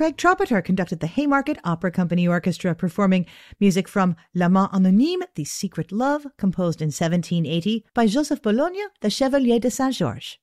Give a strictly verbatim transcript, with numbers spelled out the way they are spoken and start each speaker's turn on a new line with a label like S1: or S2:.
S1: Craig Trumpeter conducted the Haymarket Opera Company Orchestra, performing music from L'Amant Anonyme, The Secret Love, composed in seventeen eighty by Joseph Bologna, the Chevalier de Saint-Georges.